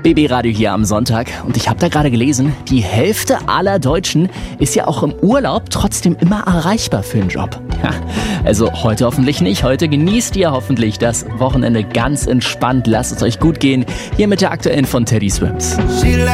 BB Radio hier am Sonntag und ich habe da gerade gelesen, die Hälfte aller Deutschen ist ja auch im Urlaub trotzdem immer erreichbar für einen Job. Ja, also heute hoffentlich nicht, heute genießt ihr hoffentlich das Wochenende ganz entspannt, lasst es euch gut gehen, hier mit der aktuellen von Teddy Swims.